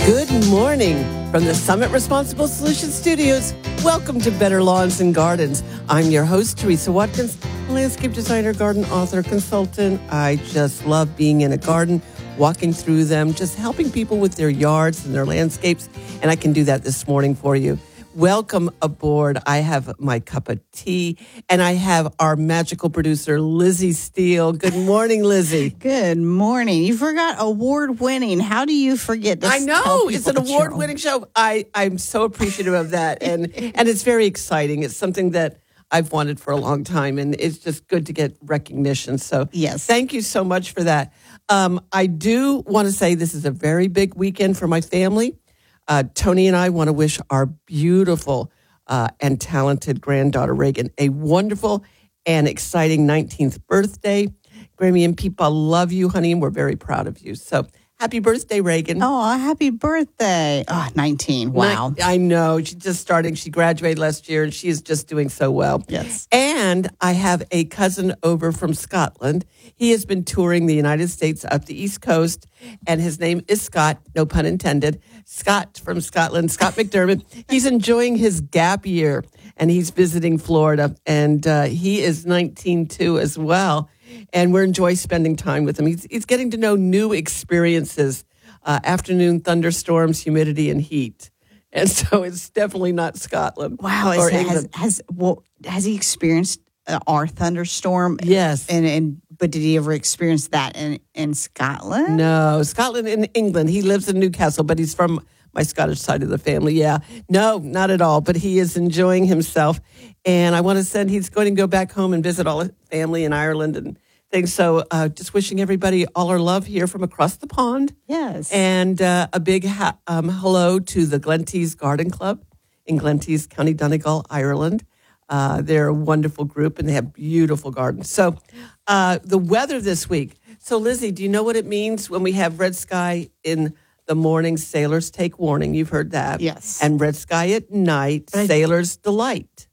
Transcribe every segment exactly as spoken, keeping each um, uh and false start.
Good morning from the Summit Responsible Solutions Studios. Welcome to Better Lawns and Gardens. I'm your host, Teresa Watkins, landscape designer, garden author, consultant. I just love being in a garden, walking through them, just helping people with their yards and their landscapes. And I can do that this morning for you. Welcome aboard. I have my cup of tea, and I have our magical producer, Lizzie Steele. Good morning, Lizzie. Good morning. You forgot award-winning. How do you forget to I tell know. people It's an that you're- award-winning show. I, I'm so appreciative of that, and, and it's very exciting. It's something that I've wanted for a long time, and it's just good to get recognition. So Yes. thank you so much for that. Um, I do want to say this is a very big weekend for my family. Uh, Tony and I want to wish our beautiful uh, and talented granddaughter, Reagan, a wonderful and exciting nineteenth birthday. Grammy and Peepa love you, honey, and we're very proud of you. So happy birthday, Reagan. Oh, happy birthday. Oh, nineteen. Wow. Ni- I know. She's just starting. She graduated last year, and she is just doing so well. Yes. And I have a cousin over from Scotland. He has been touring the United States up the East Coast, and his name is Scott, no pun intended. Scott from Scotland, Scott McDermott. He's enjoying his gap year, and he's visiting Florida, and uh, he is nineteen too as well. And we're enjoying spending time with him. He's, he's getting to know new experiences, uh, afternoon thunderstorms, humidity, and heat. And so it's definitely not Scotland. Wow. or Is, has, England. has, well, has he experienced uh, our thunderstorm? Yes. And, and but did he ever experience that in, in Scotland? No, Scotland and England. He lives in Newcastle, but he's from my Scottish side of the family. Yeah. No, not at all. But he is enjoying himself. And I want to send, he's going to go back home and visit all his family in Ireland and things. So uh, just wishing everybody all our love here from across the pond. Yes. And uh, a big ha- um, hello to the Glentees Garden Club in Glentees, County Donegal, Ireland. Uh, they're a wonderful group, and they have beautiful gardens. So uh, the weather this week. So, Lizzie, do you know what it means when we have red sky in the morning? Sailors take warning. You've heard that. Yes. And red sky at night, I- sailors delight.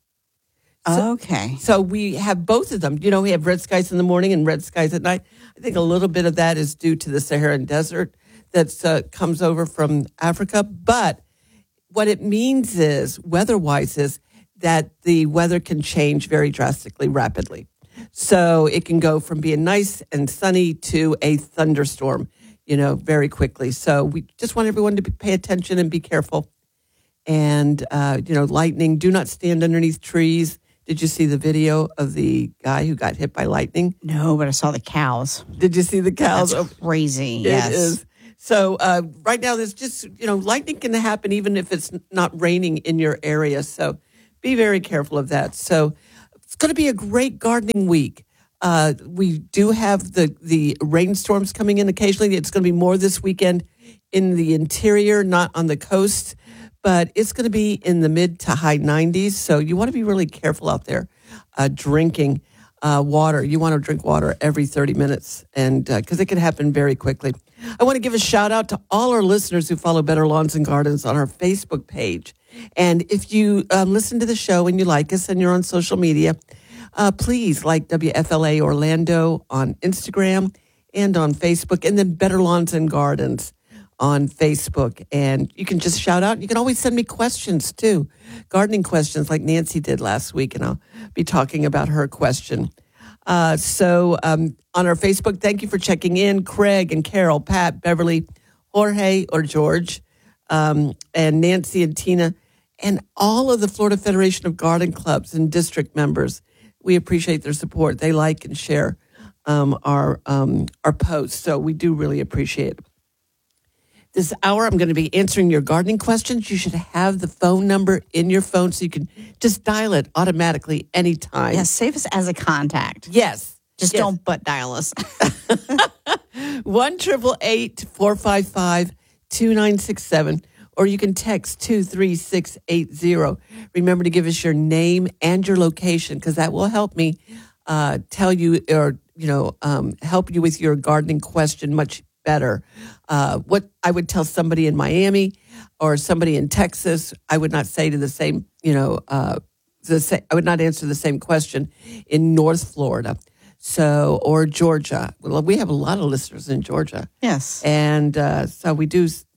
So- okay. So we have both of them. You know, we have red skies in the morning and red skies at night. I think a little bit of that is due to the Saharan desert that uh, comes over from Africa. But what it means is, weather-wise, is that the weather can change very drastically, rapidly. So it can go from being nice and sunny to a thunderstorm, you know, very quickly. So we just want everyone to be, pay attention and be careful. And, uh, you know, lightning, do not stand underneath trees. Did you see the video of the guy who got hit by lightning? No, but I saw the cows. Did you see the cows? That's crazy. It Yes. is. So uh, right now, there's just, you know, lightning can happen even if it's not raining in your area. So be very careful of that. So it's going to be a great gardening week. Uh, we do have the, the rainstorms coming in occasionally. It's going to be more this weekend in the interior, not on the coast. But it's going to be in the mid to high nineties. So you want to be really careful out there uh, drinking uh, water. You want to drink water every thirty minutes, and because uh, it can happen very quickly. I want to give a shout out to all our listeners who follow Better Lawns and Gardens on our Facebook page. And if you um, listen to the show and you like us and you're on social media, uh, please like W F L A Orlando on Instagram and on Facebook, and then Better Lawns and Gardens on Facebook. And you can just shout out. You can always send me questions too, gardening questions like Nancy did last week, and I'll be talking about her question. Uh, so um, on our Facebook, thank you for checking in. Craig and Carol, Pat, Beverly, Jorge or George, um, and Nancy and Tina, and all of the Florida Federation of Garden Clubs and district members. We appreciate their support. They like and share um, our um, our posts, so we do really appreciate it. This hour, I'm going to be answering your gardening questions. You should have the phone number in your phone so you can just dial it automatically anytime. Yes, save us as a contact. Yes. Just yes. don't butt dial us. one triple eight four five five two nine six seven, or you can text two three six eight zero. Remember to give us your name and your location, because that will help me uh, tell you or, you know, um, help you with your gardening question much better. Uh, what I would tell somebody in Miami or somebody in Texas, I would not say to the same, you know, uh, the same, I would not answer the same question in North Florida. So, or Georgia. Well, we have a lot of listeners in Georgia. Yes. And uh, so we do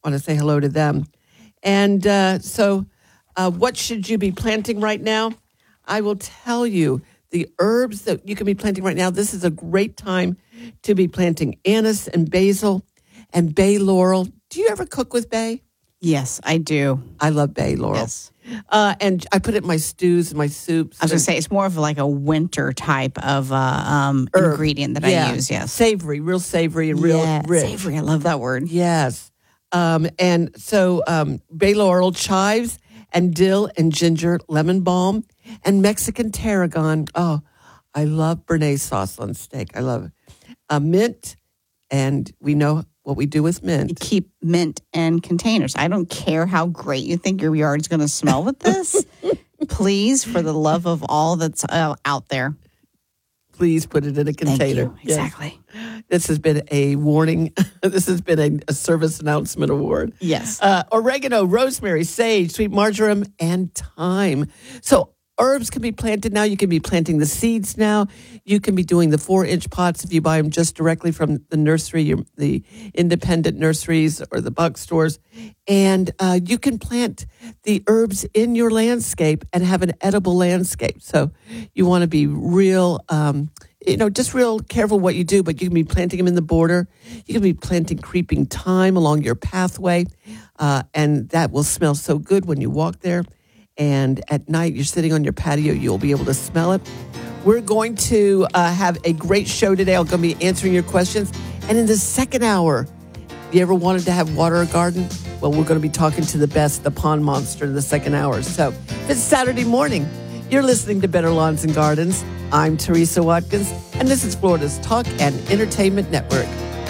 want to say hello to them. And uh, so uh, what should you be planting right now? I will tell you the herbs that you can be planting right now. This is a great time to be planting anise and basil and bay laurel. Do you ever cook with bay? Yes, I do. I love bay laurel. Yes. Uh, and I put it in my stews and my soups. I was going to say, it's more of like a winter type of uh, um, ingredient that yeah. I use, yes. Savory, real savory and real yeah, rich. Savory, I love that word. Yes. Um, and so um, bay laurel, chives, and dill and ginger, lemon balm, and Mexican tarragon. Oh, I love Béarnaise sauce on steak. I love it. Uh, mint, and we know what we do with mint. Keep mint in containers. I don't care how great you think your yard is going to smell with this. Please, for the love of all that's uh, out there. Please put it in a container. Thank you. Exactly. Yes. This has been a warning. This has been a, a service announcement award. Yes. Uh, oregano, rosemary, sage, sweet marjoram, and thyme. So herbs can be planted now. You can be planting the seeds now. You can be doing the four-inch pots if you buy them just directly from the nursery, your, the independent nurseries or the buck stores. And uh, you can plant the herbs in your landscape and have an edible landscape. So you want to be real, um, you know, just real careful what you do, but you can be planting them in the border. You can be planting creeping thyme along your pathway, uh, and that will smell so good when you walk there. And at night, you're sitting on your patio, you'll be able to smell it. We're going to uh, have a great show today. I'm going to be answering your questions. And in the second hour, you ever wanted to have water a garden? Well, we're going to be talking to the best, the pond monster, in the second hour. So it's Saturday morning. You're listening to Better Lawns and Gardens. I'm Teresa Watkins, and this is Florida's Talk and Entertainment Network.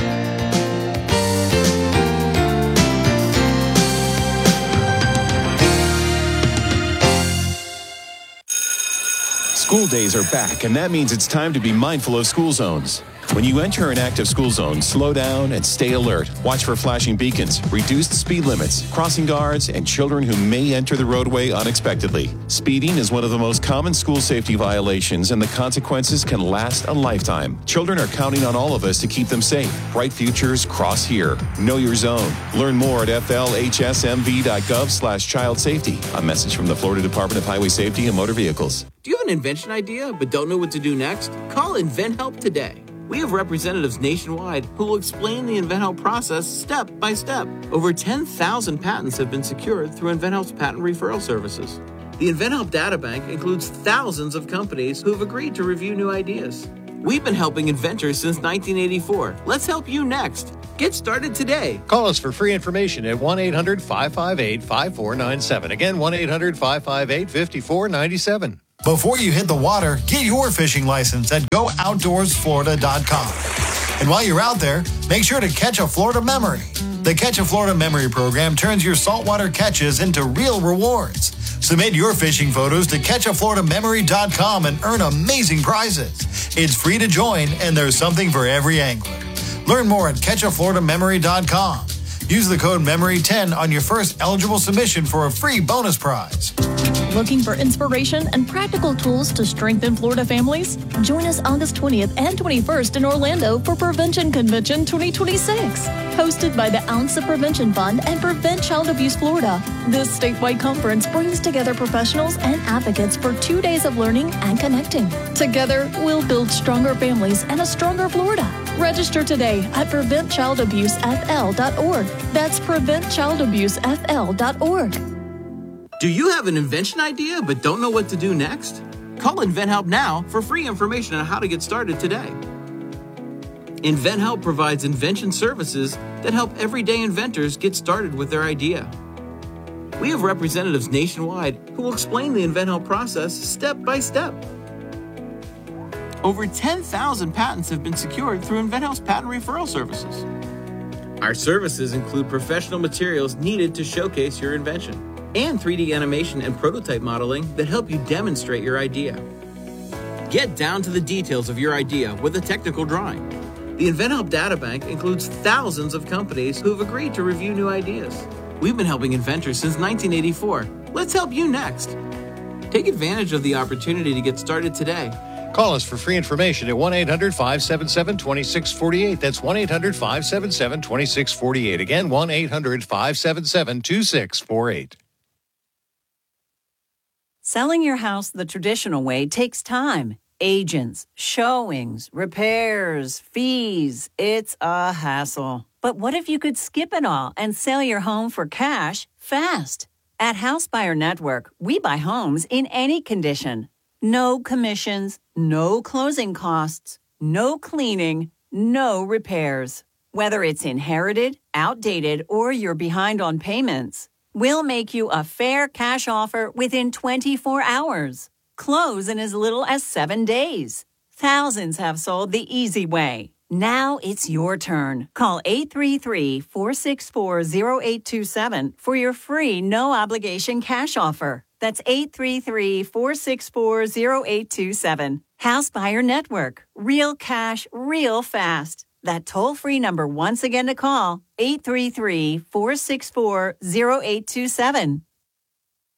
School days are back, and that means it's time to be mindful of school zones. When you enter an active school zone, slow down and stay alert. Watch for flashing beacons, reduced speed limits, crossing guards, and children who may enter the roadway unexpectedly. Speeding is one of the most common school safety violations, and the consequences can last a lifetime. Children are counting on all of us to keep them safe. Bright futures cross here. Know your zone. Learn more at f l h s m v dot gov slash child safety. A message from the Florida Department of Highway Safety and Motor Vehicles. Do you have an invention idea but don't know what to do next? Call InventHelp today. We have representatives nationwide who will explain the InventHelp process step by step. Over ten thousand patents have been secured through InventHelp's patent referral services. The InventHelp Databank includes thousands of companies who have agreed to review new ideas. We've been helping inventors since nineteen eighty-four. Let's help you next. Get started today. Call us for free information at one eight hundred five five eight five four nine seven. Again, one eight hundred five five eight five four nine seven. Before you hit the water, get your fishing license at go outdoors florida dot com. And while you're out there, make sure to catch a Florida memory. The Catch a Florida Memory program turns your saltwater catches into real rewards. Submit your fishing photos to catch a florida memory dot com and earn amazing prizes. It's free to join, and there's something for every angler. Learn more at catch a florida memory dot com. Use the code memory ten on your first eligible submission for a free bonus prize. Looking for inspiration and practical tools to strengthen Florida families? Join us August twentieth and twenty-first in Orlando for Prevention Convention twenty twenty-six. Hosted by the Ounce of Prevention Fund and Prevent Child Abuse Florida. This statewide conference brings together professionals and advocates for two days of learning and connecting. Together, we'll build stronger families and a stronger Florida. Register today at prevent child abuse f l dot org. That's prevent child abuse f l dot org. Do you have an invention idea but don't know what to do next? Call InventHelp now for free information on how to get started today. InventHelp provides invention services that help everyday inventors get started with their idea. We have representatives nationwide who will explain the InventHelp process step by step. Over ten thousand patents have been secured through InventHelp's patent referral services. Our services include professional materials needed to showcase your invention and three D animation and prototype modeling that help you demonstrate your idea. Get down to the details of your idea with a technical drawing. The InventHelp Databank includes thousands of companies who have agreed to review new ideas. We've been helping inventors since nineteen eighty-four. Let's help you next. Take advantage of the opportunity to get started today. Call us for free information at one eight hundred five seven seven two six four eight. That's one eight hundred five seven seven two six four eight. Again, one eight hundred five seven seven two six four eight. Selling your house the traditional way takes time. Agents, showings, repairs, fees. It's a hassle. But what if you could skip it all and sell your home for cash fast? At House Buyer Network, we buy homes in any condition. No commissions, no closing costs, no cleaning, no repairs. Whether it's inherited, outdated, or you're behind on payments, we'll make you a fair cash offer within twenty-four hours. Close in as little as seven days. Thousands have sold the easy way. Now it's your turn. Call eight three three, four six four, zero eight two seven for your free no-obligation cash offer. That's eight three three, four six four, zero eight two seven. House Buyer Network. Real cash, real fast. That toll-free number once again to call, eight three three, four six four, zero eight two seven.